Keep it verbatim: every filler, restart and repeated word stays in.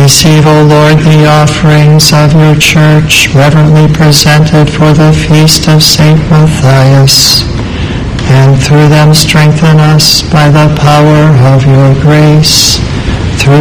Receive, O Lord, the offerings of your church, reverently presented for the feast of Saint Matthias, and through them strengthen us by the power of your grace,